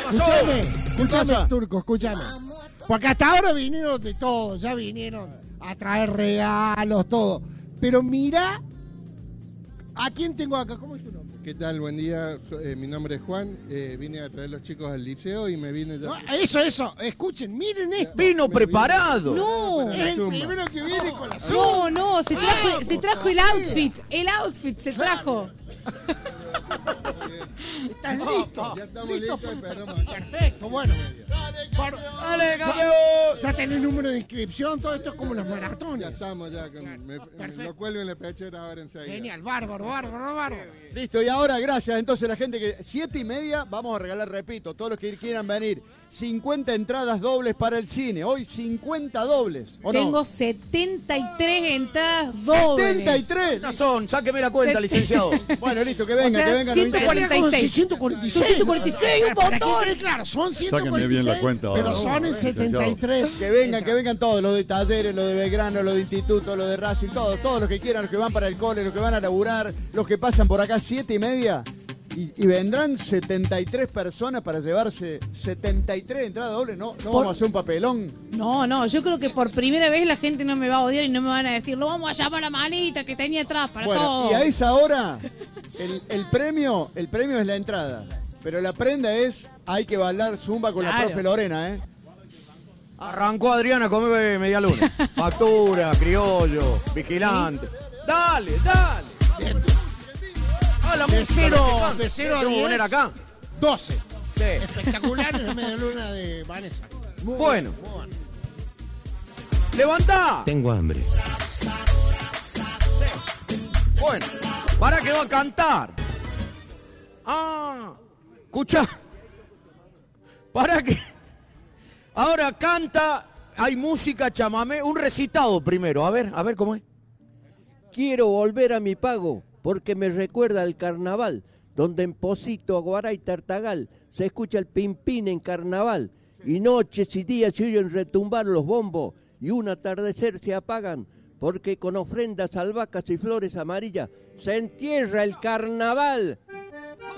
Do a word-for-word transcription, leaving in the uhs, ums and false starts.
Escúchame, escúchame, Turco, escúchame. Porque hasta ahora vinieron de todo, ya vinieron a traer regalos, todo. Pero mira, ¿a quién tengo acá? ¿Cómo es tu nombre? ¿Qué tal? Buen día. So- eh, mi nombre es Juan. Eh, vine a traer los chicos al liceo y me vine ya. No, eso, eso. Escuchen, miren esto. Vino Me preparado. vine- No. para la Es el zumba. primero que viene con la No, zumba. no, se trajo, se trajo el outfit. El outfit se trajo. ¿Estás listo? Ya estamos ¿Listo? listos, esperamos acá. Perfecto, bueno. Por- Dale, campeón. ya tenés número de inscripción, todo esto es como las Ya maratones. estamos ya. Con, Claro, me, perfecto. lo cuelgo en la pechera ahora enseguida. Genial, bárbaro, bárbaro, bárbaro. Listo, y ahora, gracias. Entonces, la gente que. Siete y media, vamos a regalar, repito, todos los que quieran venir. cincuenta entradas dobles para el cine. Hoy cincuenta dobles. ¿O Tengo no? setenta y tres entradas dobles. setenta y tres. ¿Cuántas son? Sáqueme la cuenta, Set- licenciado. Bueno, listo, que venga, O sea, que venga. ciento cuarenta y seis. ciento cuarenta y seis. ciento cuarenta y seis, un Para que montón. quede claro, son ciento Sáquenme cuarenta y seis, bien la cuenta ahora. pero son en setenta y tres. Que vengan, que vengan todos, los de Talleres, los de Belgrano, los de Instituto, los de Racing, todos, todos los que quieran, los que van para el cole, los que van a laburar, los que pasan por acá siete y media. Y, y vendrán setenta y tres personas para llevarse setenta y tres entradas dobles. No, no Por- vamos a hacer un papelón. No, no, yo creo que por primera vez la gente no me va a odiar y no me van a decir, lo vamos a llamar a Manita que tenía atrás para Bueno, todo. y a esa hora, el, el premio, el premio es la entrada. Pero la prenda es, hay que bailar zumba con la Claro. profe Lorena, ¿eh? Arrancó Adriana a comer media luna. Factura, criollo, vigilante. Dale, dale. Ah, la De música, cero, lo que canta. de cero a ¿Tengo que diez. poner acá? doce. Sí. Espectacular en la media luna de Vanessa. Muy Bueno. muy bueno. ¡Levantá! Tengo hambre. Bueno, ¿para qué va a cantar? Ah, escucha. ¿Para qué? Ahora canta, hay música, chamamé, un recitado primero. A ver, a ver cómo es. Quiero volver a mi pago, porque me recuerda al carnaval, donde en Pocito, Aguará y Tartagal se escucha el pimpín en carnaval, y noches y días se oyen retumbar los bombos, y un atardecer se apagan, porque con ofrendas, albahacas y flores amarillas se entierra el carnaval.